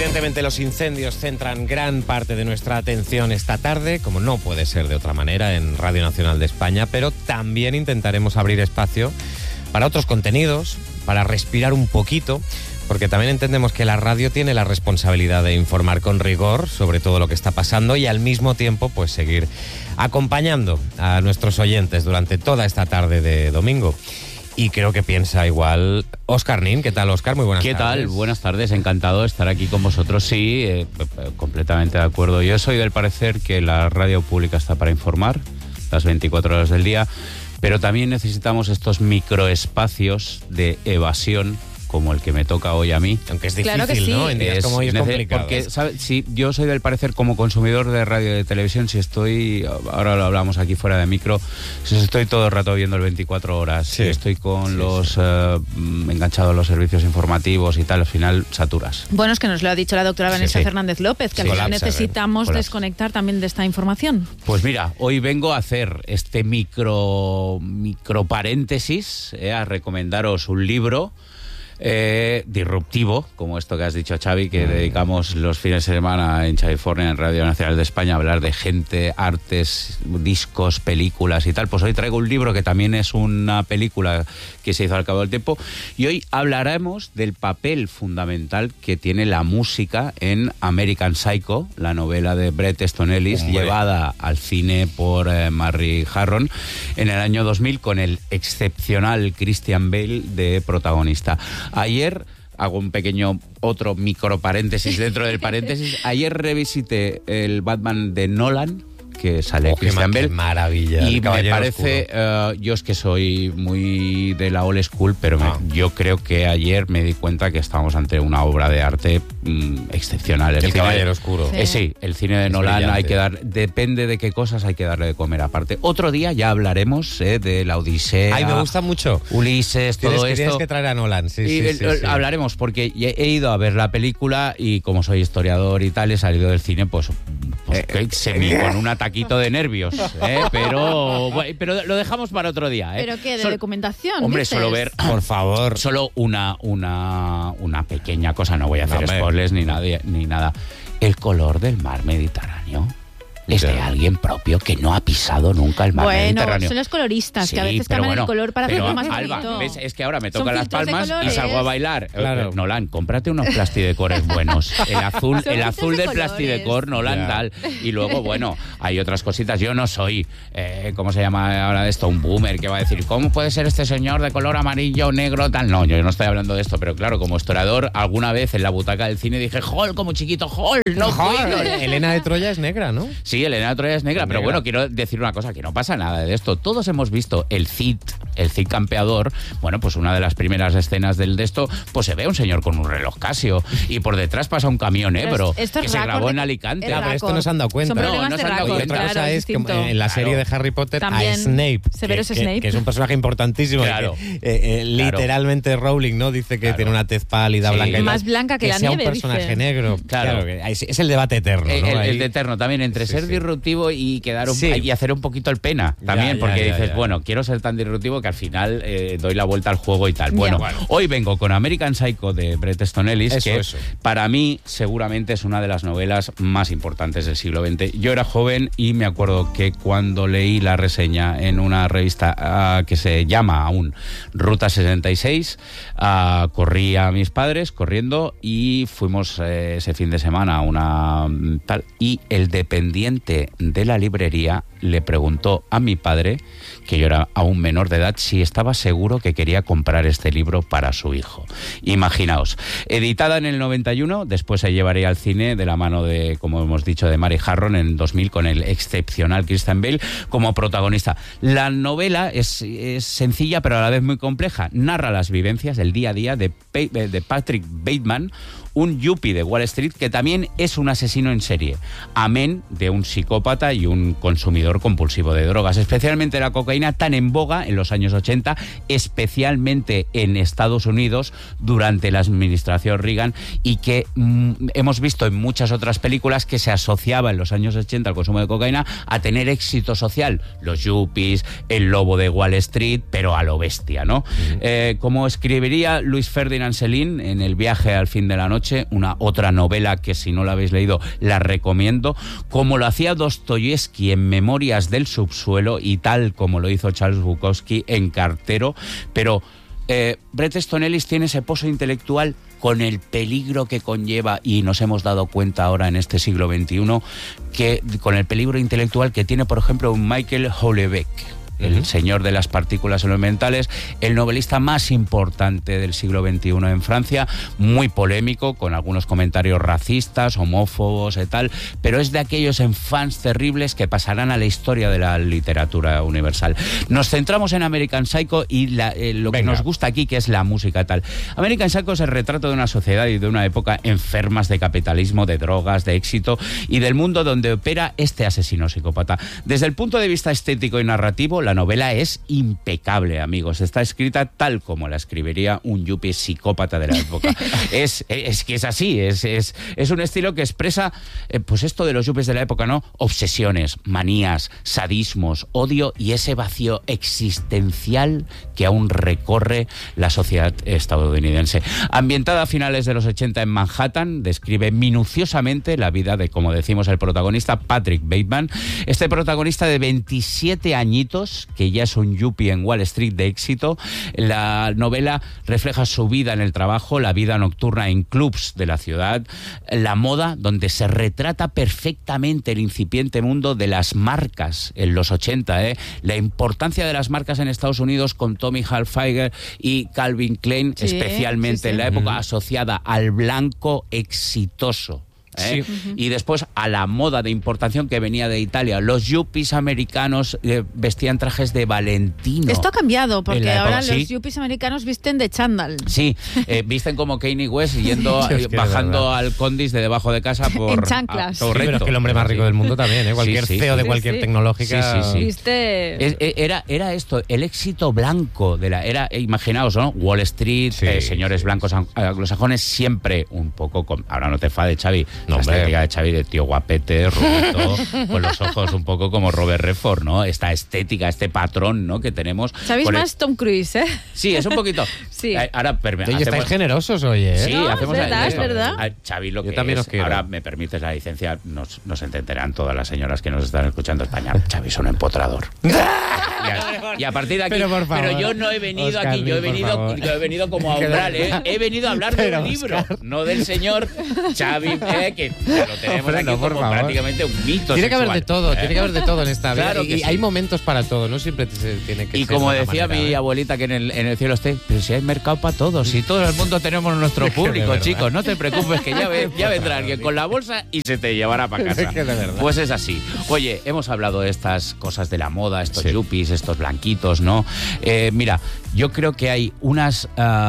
Evidentemente los incendios centran gran parte de nuestra atención esta tarde, como no puede ser de otra manera, en Radio Nacional de España, pero también intentaremos abrir espacio para otros contenidos, para respirar un poquito, porque también entendemos que la radio tiene la responsabilidad de informar con rigor sobre todo lo que está pasando y al mismo tiempo pues seguir acompañando a nuestros oyentes durante toda esta tarde de domingo. Y creo que piensa igual Óscar Nin. ¿Qué tal, Óscar? Muy buenas tardes. ¿Qué tal? Buenas tardes, encantado de estar aquí con vosotros. Sí, completamente de acuerdo. Yo soy del parecer que la radio pública está para informar las 24 horas del día, pero también necesitamos estos microespacios de evasión como el que me toca hoy a mí. Aunque es difícil, claro, sí, ¿no? En días como hoy es complicado. Porque, ¿sabes? Si yo soy del parecer como consumidor de radio y de televisión, si estoy, ahora lo hablamos aquí fuera de micro, si estoy todo el rato viendo el 24 horas, si estoy con enganchado a los servicios informativos y tal, al final saturas. Bueno, es que nos lo ha dicho la doctora Vanessa Fernández López, que al final necesitamos desconectar también de esta información. Pues mira, hoy vengo a hacer este micro paréntesis, a recomendaros un libro disruptivo, como esto que has dicho, Xavi, que dedicamos los fines de semana en California, en Radio Nacional de España, a hablar de gente, artes, discos, películas y tal. Pues hoy traigo un libro que también es una película que se hizo al cabo del tiempo, y hoy hablaremos del papel fundamental que tiene la música en American Psycho, la novela de Bret Easton Ellis, llevada al cine por Mary Harron en el año 2000, con el excepcional Christian Bale de protagonista. Ayer, hago un pequeño otro micro paréntesis dentro del paréntesis, ayer revisité el Batman de Nolan, que sale Christian Bale. ¡Qué maravilla! Y me parece, yo es que soy muy de la old school, pero yo creo que ayer me di cuenta que estamos ante una obra de arte excepcional. El Caballero Oscuro. Sí, el cine de Nolan brillante. Hay que dar, depende de qué cosas hay que darle de comer aparte. Otro día ya hablaremos de la Odisea. Ay, me gusta mucho. Ulises, todo esto. Tienes que traer a Nolan, sí. Hablaremos, porque he ido a ver la película y como soy historiador y tal, he salido del cine pues con un ataquito de nervios, pero lo dejamos para otro día. ¿Pero qué? ¿De documentación? Hombre, dices? solo ver, por favor, solo una pequeña cosa, no voy a hacer spoilers ni nada. El color del mar Mediterráneo es de alguien propio que no ha pisado nunca el mar Mediterráneo. Bueno, son los coloristas, que a veces cambian el color para hacerlo más Alba, bonito. ¿ves? Es que ahora me tocan las palmas y colores. salgo a bailar. Claro. Nolan, cómprate unos plastidecores buenos. El azul del plastidecor, Nolan, tal. Y luego, bueno, hay otras cositas. Yo no soy, ¿cómo se llama ahora esto? Un boomer que va a decir, ¿cómo puede ser este señor de color amarillo, negro, tal? No, yo no estoy hablando de esto, pero claro, como historiador, alguna vez en la butaca del cine dije, ¡Hol, como chiquito, Hol! ¡No puedo! Elena de Troya es negra, ¿no? Sí, Elena de Troya es negra, pero bueno, quiero decir una cosa, que no pasa nada de esto. Todos hemos visto el Cid campeador. Bueno, pues una de las primeras escenas de esto, pues se ve a un señor con un reloj Casio y por detrás pasa un camión Ebro que se grabó en Alicante. Claro, pero esto no se han dado cuenta. No se han dado cuenta. Otra cosa es que en la serie de Harry Potter también a Snape, que es un personaje importantísimo, literalmente Rowling, ¿no? Dice que tiene una tez pálida, blanca, y más blanca que la nieve, un personaje dice. negro. Claro, es el debate eterno, ¿no? El eterno también entre ser disruptivo y quedar y hacer un poquito el pena también, porque dices, bueno, quiero ser tan disruptivo que al final doy la vuelta al juego y tal. Bueno, hoy vengo con American Psycho de Bret Easton Ellis, que para mí seguramente es una de las novelas más importantes del siglo XX. Yo era joven y me acuerdo que cuando leí la reseña en una revista que se llama aún Ruta 66, corrí a mis padres corriendo y fuimos ese fin de semana a una tal, y el dependiente de la librería le preguntó a mi padre, que yo era aún menor de edad, si estaba seguro que quería comprar este libro para su hijo. Imaginaos, editada en el 91, después se llevaría al cine de la mano de, como hemos dicho, de Mary Harron en 2000, con el excepcional Christian Bale como protagonista. La novela es sencilla pero a la vez muy compleja. Narra las vivencias del día a día de Patrick Bateman, un yuppie de Wall Street que también es un asesino en serie, amén de un psicópata y un consumidor compulsivo de drogas, especialmente la cocaína, tan en boga en los años 80, especialmente en Estados Unidos durante la administración Reagan, y que hemos visto en muchas otras películas que se asociaba en los años 80 al consumo de cocaína a tener éxito social. Los yuppies, el lobo de Wall Street, pero a lo bestia, ¿no? Como escribiría Luis Ferdinand Céline en El viaje al fin de la noche, noche, una otra novela que si no la habéis leído la recomiendo, como lo hacía Dostoyevsky en Memorias del subsuelo y tal como lo hizo Charles Bukowski en Cartero, pero Bret Easton Ellis tiene ese pozo intelectual con el peligro que conlleva, y nos hemos dado cuenta ahora en este siglo XXI, que con el peligro intelectual que tiene, por ejemplo, un Michael Houellebecq, el señor de las partículas elementales, el novelista más importante del siglo XXI en Francia, muy polémico, con algunos comentarios racistas, homófobos y tal, pero es de aquellos enfants terribles que pasarán a la historia de la literatura universal. Nos centramos en American Psycho y lo que nos gusta aquí, que es la música y tal. American Psycho es el retrato de una sociedad y de una época enfermas de capitalismo, de drogas, de éxito y del mundo donde opera este asesino psicópata. Desde el punto de vista estético y narrativo, la novela es impecable, amigos. Está escrita tal como la escribiría un yuppie psicópata de la época. Es que es así, es un estilo que expresa pues esto de los yuppies de la época, ¿no? Obsesiones, manías, sadismos, odio y ese vacío existencial que aún recorre la sociedad estadounidense. Ambientada a finales de los 80 en Manhattan, describe minuciosamente la vida de, como decimos, el protagonista Patrick Bateman. Este protagonista de 27 añitos, que ya es un yuppie en Wall Street de éxito. La novela refleja su vida en el trabajo, la vida nocturna en clubs de la ciudad, la moda, donde se retrata perfectamente el incipiente mundo de las marcas en los 80, la importancia de las marcas en Estados Unidos con Tommy Hilfiger y Calvin Klein, especialmente en la época asociada al blanco exitoso. Sí. Y después a la moda de importación que venía de Italia. Los yuppies americanos vestían trajes de Valentino. Esto ha cambiado, porque ahora los yuppies americanos visten de chándal. Sí, visten como Kanye West yendo bajando al Condis de debajo de casa por... En chanclas. Sí, pero es que el hombre más rico del mundo también, cualquier CEO de cualquier tecnológica... Viste... Era esto, el éxito blanco de la... imaginaos, ¿no? Wall Street, señores blancos anglosajones, siempre un poco... ahora no te enfades, Xavi. La estética de Xavi, de tío guapete, rubito, con los ojos un poco como Robert Redford, ¿no? Esta estética, este patrón, ¿no? Que tenemos. Xavi es más Tom Cruise, ¿eh? Sí, es un poquito. Sí. Ahora, oye, estáis generosos hoy, ¿eh? Sí, hacemos es verdad. Xavi, lo Yo que también es, os quiero. ahora me permites la licencia, nos entenderán todas las señoras que nos están escuchando en España. Xavi es un empotrador. Y a partir de aquí, pero yo no he venido Oscar, aquí, yo he venido como a umbral, he venido a hablar de un libro, no del señor Xavi, que lo tenemos aquí como prácticamente un mito. Tiene que haber de todo, tiene que haber de todo en esta vida. Claro y hay momentos para todo, no siempre tiene que y ser. Y como decía mi abuelita, que en el cielo esté, pero si hay mercado para todos, si todo el mundo tenemos nuestro público, chicos, no te preocupes, que ya vendrá alguien con la bolsa y se te llevará para casa. Pues es así. Oye, hemos hablado de estas cosas de la moda, estos yuppies, estos blanquitos, ¿no? Mira, yo creo que hay unas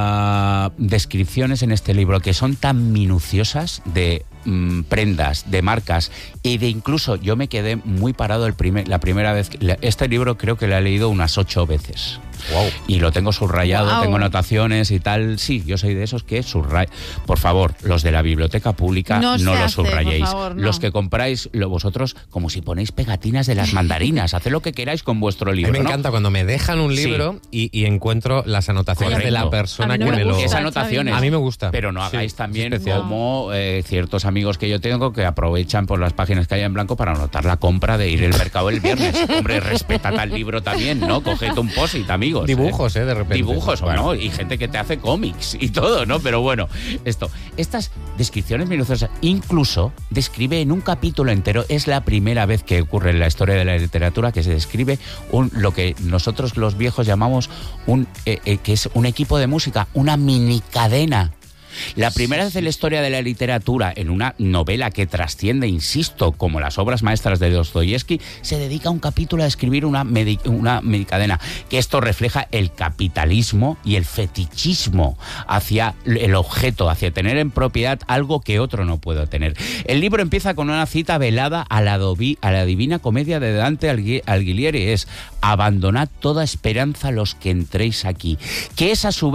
descripciones en este libro que son tan minuciosas de prendas, de marcas y de incluso yo me quedé muy parado la primera vez. Este libro creo que lo he leído unas 8 veces. Wow. Y lo tengo subrayado, tengo anotaciones y tal. Sí, yo soy de esos que subrayo. Por favor, los de la biblioteca pública no lo subrayéis. Favor, no. Los que compráis, vosotros, como si ponéis pegatinas de las mandarinas. Haced lo que queráis con vuestro libro. A mí me encanta cuando me dejan un libro y encuentro las anotaciones de la persona que me lo... Esas anotaciones. A mí me gusta. Pero no hagáis también como ciertos amigos que yo tengo que aprovechan por las páginas que hay en blanco para anotar la compra de ir al mercado el viernes. Hombre, respetad al libro también, ¿no? Coged un post-it, amigos. Dibujos, de repente. Dibujos, bueno. ¿No? Y gente que te hace cómics y todo, ¿no? Pero bueno, estas descripciones minuciosas, incluso describe en un capítulo entero, es la primera vez que ocurre en la historia de la literatura que se describe lo que nosotros los viejos llamamos que es un equipo de música, una minicadena. La primera vez en la historia de la literatura, en una novela que trasciende, insisto, como las obras maestras de Dostoyevsky, se dedica un capítulo a escribir una medicadena, que esto refleja el capitalismo y el fetichismo hacia el objeto, hacia tener en propiedad algo que otro no puede tener. El libro empieza con una cita velada a la Divina Comedia de Dante Alighieri, es: abandonad toda esperanza los que entréis aquí, que es a su vez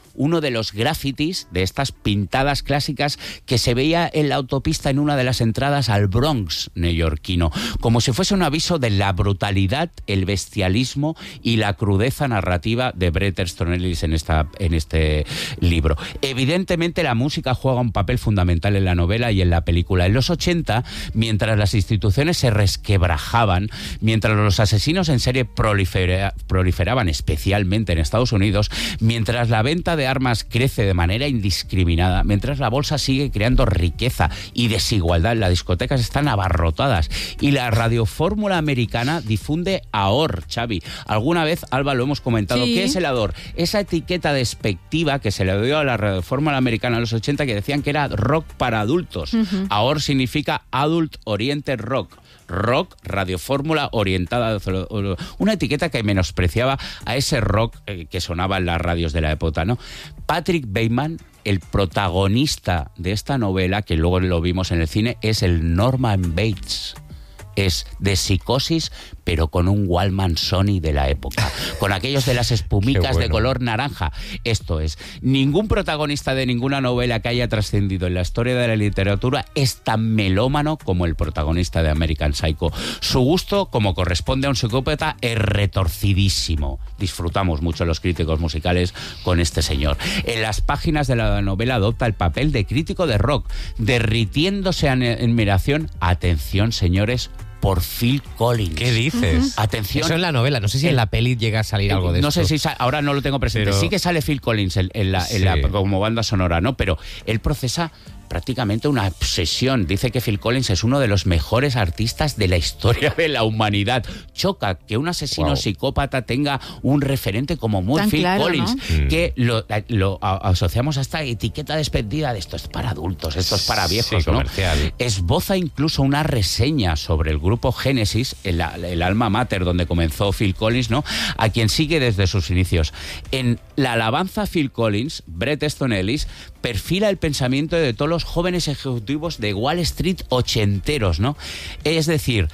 uno de los grafitis, de estas pintadas clásicas que se veía en la autopista en una de las entradas al Bronx neoyorquino, como si fuese un aviso de la brutalidad, el bestialismo y la crudeza narrativa de Bret Easton Ellis en este libro. Evidentemente la música juega un papel fundamental en la novela y en la película. En los 80, mientras las instituciones se resquebrajaban, mientras los asesinos en serie proliferaban especialmente en Estados Unidos, mientras la venta de armas crece de manera indiscriminada, mientras la bolsa sigue creando riqueza y desigualdad, las discotecas están abarrotadas y la radiofórmula americana difunde AOR, Xavi. Alguna vez, Alba, lo hemos comentado. Sí. ¿Qué es el AOR? Esa etiqueta despectiva que se le dio a la radiofórmula americana en los 80 que decían que era rock para adultos. AOR significa Adult Oriented Rock. Rock, radiofórmula orientada, una etiqueta que menospreciaba a ese rock que sonaba en las radios de la época, ¿no? Patrick Bateman, el protagonista de esta novela, que luego lo vimos en el cine, es el Norman Bates. Es de Psicosis, pero con un Walkman Sony de la época, con aquellos de las espumicas de color naranja. Esto es, ningún protagonista de ninguna novela que haya trascendido en la historia de la literatura es tan melómano como el protagonista de American Psycho. Su gusto, como corresponde a un psicópata, es retorcidísimo. Disfrutamos mucho los críticos musicales con este señor. En las páginas de la novela adopta el papel de crítico de rock, derritiéndose en admiración, atención señores, por Phil Collins. ¿Qué dices? Atención. Eso en la novela. No sé si en la peli llega a salir algo de no esto. No sé si ahora no lo tengo presente. Sí que sale Phil Collins en la como banda sonora, ¿no? Pero él procesa prácticamente una obsesión. Dice que Phil Collins es uno de los mejores artistas de la historia de la humanidad. Choca que un asesino psicópata tenga un referente como Phil Collins, ¿no? Que lo asociamos a esta etiqueta despedida de esto es para adultos, esto es para viejos, ¿no? Esboza incluso una reseña sobre el grupo Genesis, el alma mater donde comenzó Phil Collins, ¿no? A quien sigue desde sus inicios. En la alabanza a Phil Collins, Bret Easton Ellis perfila el pensamiento de todos los jóvenes ejecutivos de Wall Street ochenteros, ¿no? Es decir,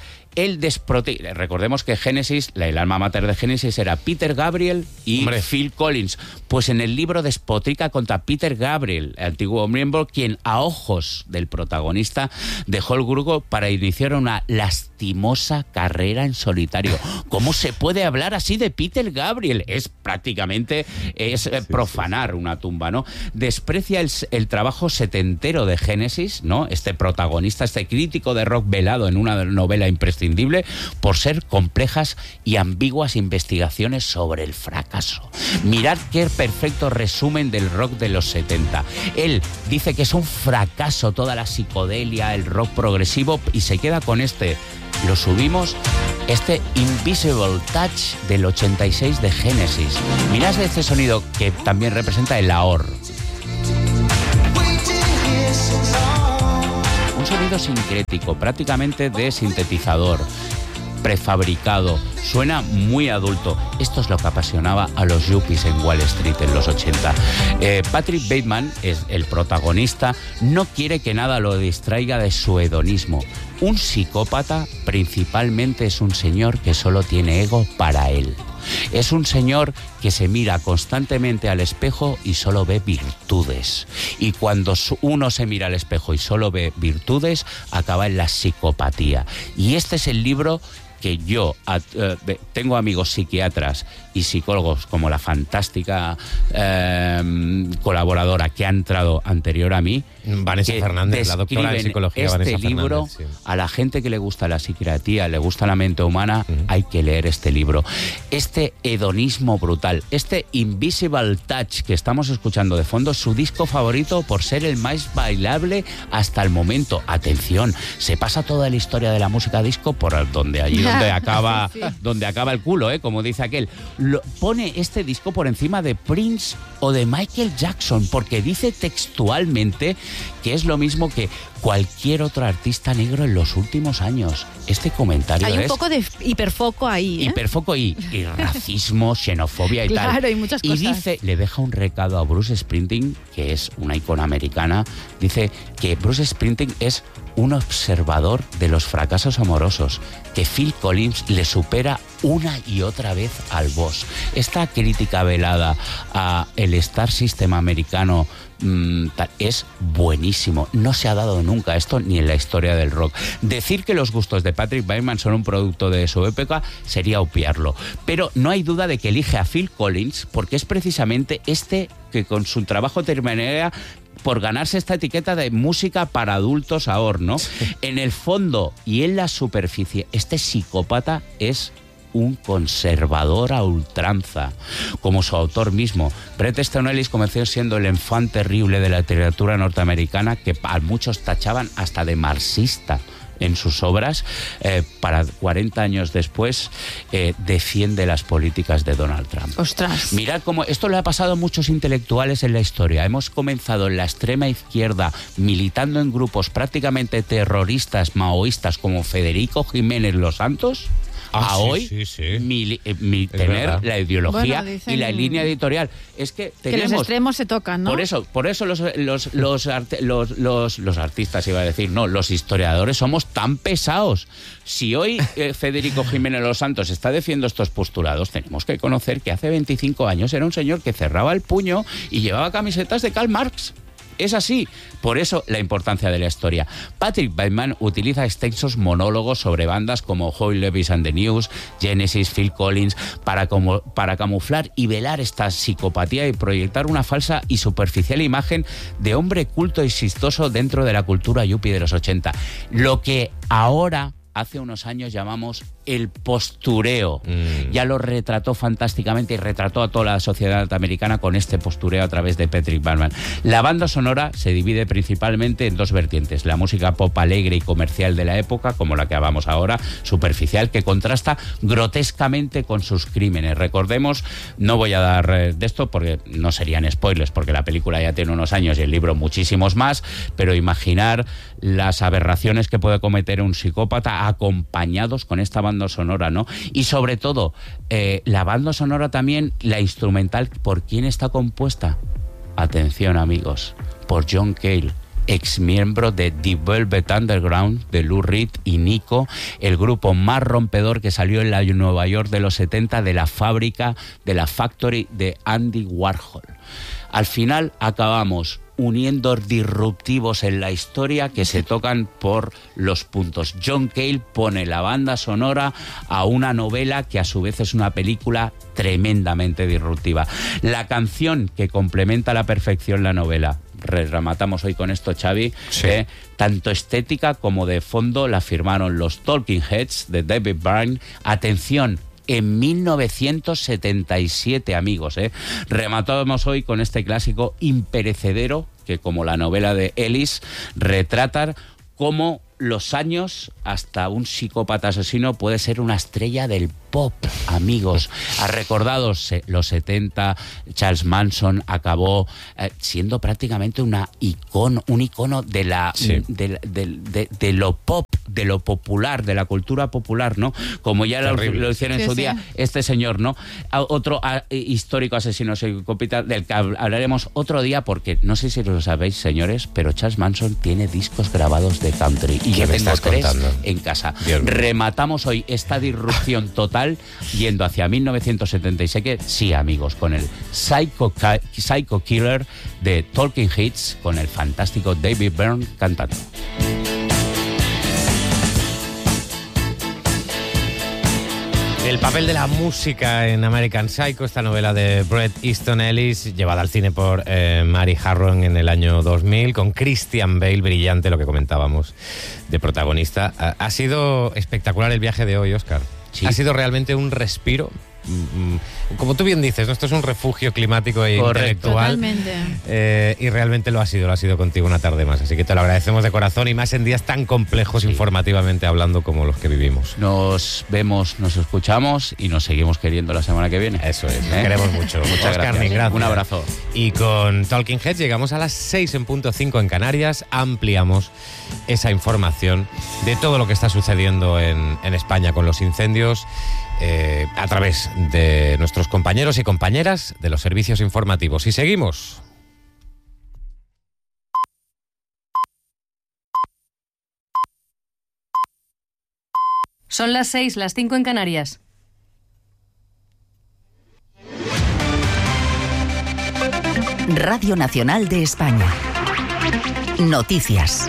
recordemos que Genesis, el alma mater de Genesis era Peter Gabriel y Phil Collins. Pues en el libro despotrica contra Peter Gabriel, el antiguo miembro, quien a ojos del protagonista dejó el grupo para iniciar una lastimosa carrera en solitario. ¿Cómo se puede hablar así de Peter Gabriel? Es prácticamente profanar una tumba, ¿no? Desprecia el trabajo setentero de Genesis, ¿no? Este protagonista, este crítico de rock velado en una novela imprescindible por ser complejas y ambiguas investigaciones sobre el fracaso. Mirad qué perfecto resumen del rock de los 70. Él dice que es un fracaso toda la psicodelia, el rock progresivo, y se queda con lo subimos, Invisible Touch del 86 de Genesis. Mirad este sonido que también representa el AOR. Un sonido sincrético, prácticamente de sintetizador, prefabricado, suena muy adulto. Esto es lo que apasionaba a los yuppies en Wall Street en los 80. Patrick Bateman, es el protagonista, no quiere que nada lo distraiga de su hedonismo. Un psicópata principalmente es un señor que solo tiene ego para él. Es un señor que se mira constantemente al espejo y solo ve virtudes. Y cuando uno se mira al espejo y solo ve virtudes, acaba en la psicopatía. Y este es el libro que yo tengo amigos psiquiatras y psicólogos como la fantástica colaboradora que ha entrado anterior a mí, Vanessa Fernández, la doctora en psicología Vanessa libro, Fernández, sí. A la gente que le gusta la psiquiatría, le gusta la mente humana, hay que leer este libro. Este hedonismo brutal, Invisible Touch que estamos escuchando de fondo, es su disco favorito por ser el más bailable hasta el momento. Atención, se pasa toda la historia de la música disco por donde acaba el culo, como dice aquel. Pone este disco por encima de Prince o de Michael Jackson, porque dice textualmente que es lo mismo que cualquier otro artista negro en los últimos años. Este comentario hay un poco de hiperfoco ahí, Hiperfoco y racismo, xenofobia y tal. Claro, y muchas cosas. Y dice, le deja un recado a Bruce Springsteen, que es una icona americana, dice que Bruce Springsteen es un observador de los fracasos amorosos, que Phil Collins le supera una y otra vez al boss. Esta crítica velada a el Star System americano es buenísimo. No se ha dado nunca esto ni en la historia del rock. Decir que los gustos de Patrick Bateman son un producto de su época sería obviarlo, pero no hay duda de que elige a Phil Collins porque es precisamente este que con su trabajo terminaría por ganarse esta etiqueta de música para adultos ahora, ¿no? En el fondo y en la superficie, este psicópata es un conservador a ultranza, como su autor mismo. Bret Easton Ellis comenzó siendo el enfant terrible de la literatura norteamericana, que a muchos tachaban hasta de marxista en sus obras. Para 40 años después defiende las políticas de Donald Trump. ¡Ostras! Mirad cómo esto le ha pasado a muchos intelectuales en la historia. Hemos comenzado en la extrema izquierda militando en grupos prácticamente terroristas maoístas como Federico Jiménez Los Santos, a hoy tener la ideología y la línea editorial. Es que tenemos, los extremos se tocan, ¿no? Por eso los artistas, iba a decir, no, los historiadores somos tan pesados. Si hoy Federico Jiménez Los Santos está defendiendo estos postulados, tenemos que conocer que hace 25 años era un señor que cerraba el puño y llevaba camisetas de Karl Marx. Es así, por eso la importancia de la historia. Patrick Bateman utiliza extensos monólogos sobre bandas como Hoy Lewis and the News, Genesis, Phil Collins, para camuflar y velar esta psicopatía y proyectar una falsa y superficial imagen de hombre culto y exitoso dentro de la cultura yuppie de los 80. Lo que ahora, hace unos años, llamamos el postureo. Ya lo retrató fantásticamente y retrató a toda la sociedad norteamericana con este postureo a través de Patrick Bateman. La banda sonora se divide principalmente en dos vertientes: la música pop alegre y comercial de la época, como la que hablamos ahora, superficial, que contrasta grotescamente con sus crímenes. Recordemos, no voy a dar de esto porque no serían spoilers, porque la película ya tiene unos años y el libro muchísimos más, pero imaginar las aberraciones que puede cometer un psicópata acompañados con esta banda sonora, ¿no? Y sobre todo, la banda sonora también, la instrumental, ¿por quién está compuesta? Atención, amigos, por John Cale, ex miembro de The Velvet Underground, de Lou Reed y Nico, el grupo más rompedor que salió en la Nueva York de los 70, de la Factory de Andy Warhol. Al final acabamos uniendo disruptivos en la historia que se tocan por los puntos. John Cale pone la banda sonora a una novela que a su vez es una película tremendamente disruptiva. La canción que complementa a la perfección la novela, rematamos hoy con esto, Xavi, sí. Tanto estética como de fondo la firmaron los Talking Heads de David Byrne. Atención, en 1977, amigos. Rematamos hoy con este clásico imperecedero que, como la novela de Ellis, retrata cómo los años hasta un psicópata asesino puede ser una estrella del pop, amigos. Recordados los 70, Charles Manson acabó siendo prácticamente un icono de la de lo pop, de lo popular, de la cultura popular, ¿no? Como ya lo hicieron en su día este señor, ¿no? Otro histórico asesino psicópata del que hablaremos otro día, porque no sé si lo sabéis, señores, pero Charles Manson tiene discos grabados de country. Y yo tengo 3 en casa. Rematamos hoy esta disrupción total yendo hacia 1977. Sí, amigos, con el Psycho Killer de Talking Heads, con el fantástico David Byrne cantando. El papel de la música en American Psycho, esta novela de Bret Easton Ellis, llevada al cine por Mary Harron en el año 2000, con Christian Bale, brillante, lo que comentábamos, de protagonista. Ha sido espectacular el viaje de hoy, Óscar. Sí. Ha sido realmente un respiro. Como tú bien dices, ¿no? Esto es un refugio climático e intelectual. Totalmente. Y realmente lo ha sido contigo una tarde más. Así que te lo agradecemos de corazón, y más en días tan complejos informativamente hablando como los que vivimos. Nos vemos, nos escuchamos y nos seguimos queriendo la semana que viene. Eso es, nos queremos mucho. Muchas gracias. Un abrazo. Y con Talking Heads llegamos a las 6:05 en Canarias. Ampliamos esa información de todo lo que está sucediendo en España con los incendios, a través de nuestros compañeros y compañeras de los servicios informativos. Y seguimos. Son las 6, las 5 en Canarias. Radio Nacional de España. Noticias.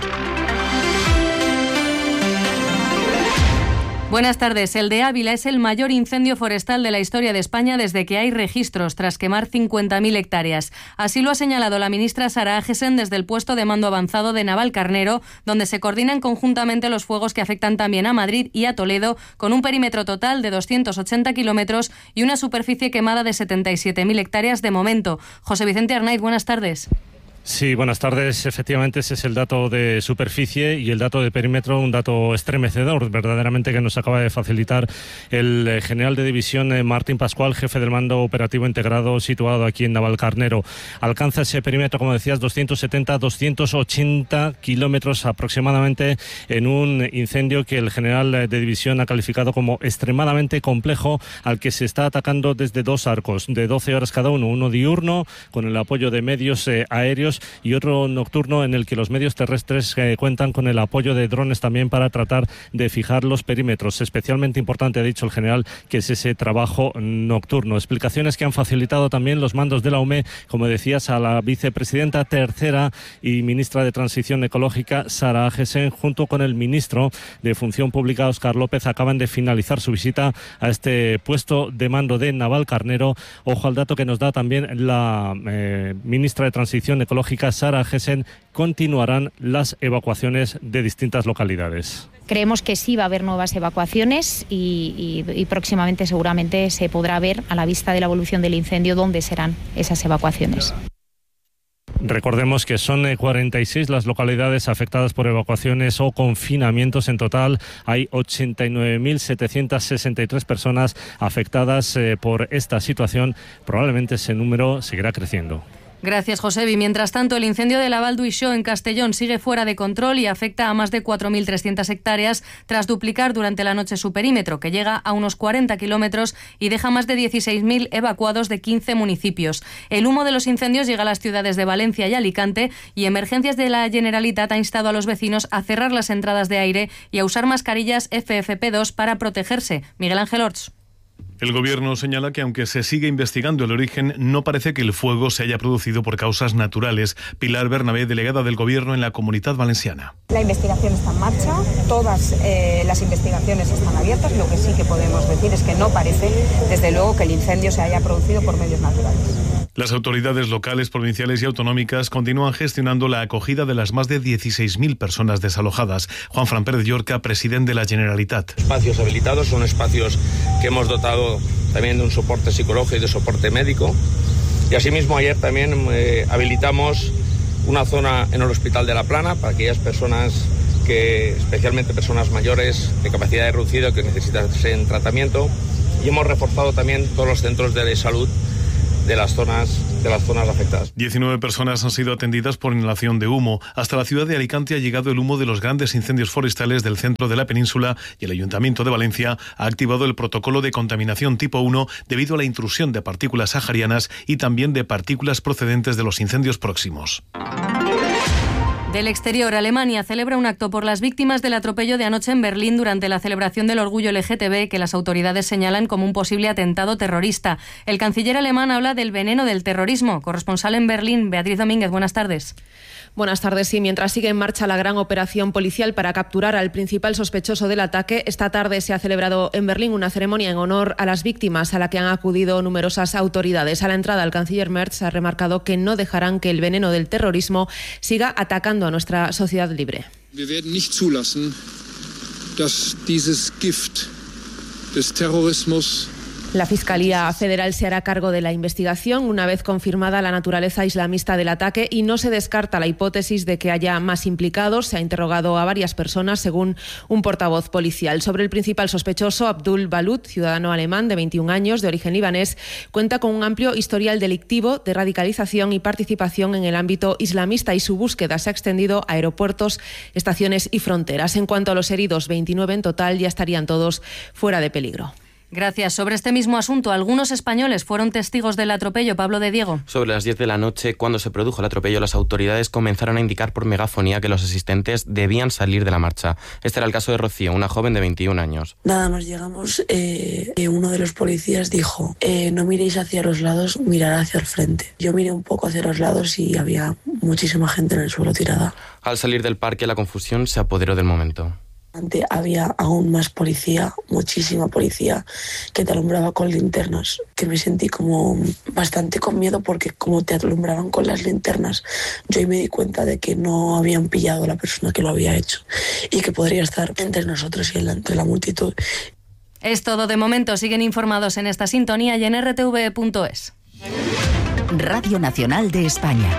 Buenas tardes. El de Ávila es el mayor incendio forestal de la historia de España desde que hay registros, tras quemar 50.000 hectáreas. Así lo ha señalado la ministra Sara Agesen desde el puesto de mando avanzado de Navalcarnero, donde se coordinan conjuntamente los fuegos que afectan también a Madrid y a Toledo, con un perímetro total de 280 kilómetros y una superficie quemada de 77.000 hectáreas de momento. José Vicente Arnaiz, buenas tardes. Sí, buenas tardes. Efectivamente, ese es el dato de superficie y el dato de perímetro, un dato estremecedor, verdaderamente, que nos acaba de facilitar el general de división Martín Pascual, jefe del mando operativo integrado situado aquí en Navalcarnero. Alcanza ese perímetro, como decías, 280 kilómetros aproximadamente, en un incendio que el general de división ha calificado como extremadamente complejo, al que se está atacando desde dos arcos de 12 horas cada uno diurno con el apoyo de medios aéreos y otro nocturno en el que los medios terrestres cuentan con el apoyo de drones también para tratar de fijar los perímetros. Especialmente importante, ha dicho el general, que es ese trabajo nocturno. Explicaciones que han facilitado también los mandos de la UME, como decías, a la vicepresidenta tercera y ministra de Transición Ecológica, Sara Agesen, junto con el ministro de Función Pública, Óscar López, acaban de finalizar su visita a este puesto de mando de Navalcarnero. Ojo al dato que nos da también la ministra de Transición Ecológica, Sara Agesen. Continuarán las evacuaciones de distintas localidades. Creemos que sí va a haber nuevas evacuaciones y próximamente seguramente se podrá ver, a la vista de la evolución del incendio, dónde serán esas evacuaciones. Recordemos que son 46 las localidades afectadas por evacuaciones o confinamientos. En total hay 89.763 personas afectadas por esta situación. Probablemente ese número seguirá creciendo. Gracias, Josebi. Mientras tanto, el incendio de la Val d'Uixó en Castellón sigue fuera de control y afecta a más de 4.300 hectáreas tras duplicar durante la noche su perímetro, que llega a unos 40 kilómetros y deja más de 16.000 evacuados de 15 municipios. El humo de los incendios llega a las ciudades de Valencia y Alicante, y Emergencias de la Generalitat ha instado a los vecinos a cerrar las entradas de aire y a usar mascarillas FFP2 para protegerse. Miguel Ángel Orts. El Gobierno señala que, aunque se sigue investigando el origen, no parece que el fuego se haya producido por causas naturales. Pilar Bernabé, delegada del Gobierno en la Comunidad Valenciana. La investigación está en marcha, todas las investigaciones están abiertas. Lo que sí que podemos decir es que no parece, desde luego, que el incendio se haya producido por medios naturales. Las autoridades locales, provinciales y autonómicas continúan gestionando la acogida de las más de 16.000 personas desalojadas. Juanfran Pérez Llorca, presidente de la Generalitat. Espacios habilitados son espacios que hemos dotado también de un soporte psicológico y de soporte médico. Y asimismo ayer también habilitamos una zona en el Hospital de la Plana para aquellas personas especialmente personas mayores de capacidad reducida que necesitan tratamiento. Y hemos reforzado también todos los centros de salud de las zonas afectadas. 19 personas han sido atendidas por inhalación de humo. Hasta la ciudad de Alicante ha llegado el humo de los grandes incendios forestales del centro de la península, y el Ayuntamiento de Valencia ha activado el protocolo de contaminación tipo 1 debido a la intrusión de partículas saharianas y también de partículas procedentes de los incendios próximos. Del exterior, Alemania celebra un acto por las víctimas del atropello de anoche en Berlín durante la celebración del orgullo LGTB, que las autoridades señalan como un posible atentado terrorista. El canciller alemán habla del veneno del terrorismo. Corresponsal en Berlín, Beatriz Domínguez, buenas tardes. Buenas tardes. Sí, mientras sigue en marcha la gran operación policial para capturar al principal sospechoso del ataque, esta tarde se ha celebrado en Berlín una ceremonia en honor a las víctimas, a la que han acudido numerosas autoridades. A la entrada, el canciller Merz ha remarcado que no dejarán que el veneno del terrorismo siga atacando a nuestra sociedad libre. Wir werden nicht zulassen, dass dieses Gift des Terrorismus. La Fiscalía Federal se hará cargo de la investigación una vez confirmada la naturaleza islamista del ataque, y no se descarta la hipótesis de que haya más implicados. Se ha interrogado a varias personas, según un portavoz policial. Sobre el principal sospechoso, Abdul Balut, ciudadano alemán de 21 años, de origen libanés, cuenta con un amplio historial delictivo de radicalización y participación en el ámbito islamista, y su búsqueda se ha extendido a aeropuertos, estaciones y fronteras. En cuanto a los heridos, 29 en total, ya estarían todos fuera de peligro. Gracias. Sobre este mismo asunto, algunos españoles fueron testigos del atropello. Pablo de Diego. Sobre las 10 de la noche, cuando se produjo el atropello, las autoridades comenzaron a indicar por megafonía que los asistentes debían salir de la marcha. Este era el caso de Rocío, una joven de 21 años. Nada, nos llegamos, uno de los policías dijo, no miréis hacia los lados, mirad hacia el frente. Yo miré un poco hacia los lados y había muchísima gente en el suelo tirada. Al salir del parque, la confusión se apoderó del momento. Había aún más policía, muchísima policía, que te alumbraba con linternas, que me sentí como bastante con miedo porque como te alumbraban con las linternas, yo ahí me di cuenta de que no habían pillado a la persona que lo había hecho y que podría estar entre nosotros y entre la multitud. Es todo de momento. Siguen informados en esta sintonía y en rtv.es. Radio Nacional de España.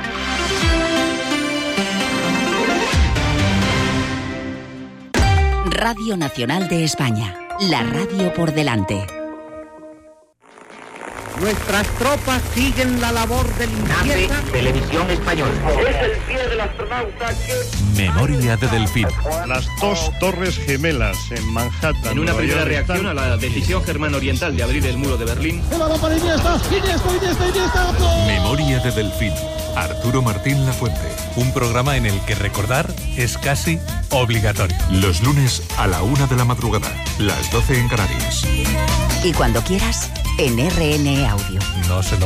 Radio Nacional de España, la radio por delante. Nuestras tropas siguen la labor de limpieza. Televisión Española. Es el pie del astronauta que... Memoria de Delfín. Las dos torres gemelas en Manhattan. En una primera reacción a la decisión germano-oriental de abrir el muro de Berlín. Memoria de Delfín. Arturo Martín Lafuente. Un programa en el que recordar es casi obligatorio. Los lunes a la 1 de la madrugada, las 12 en Canarias. Y cuando quieras, en RN Audio. No se lo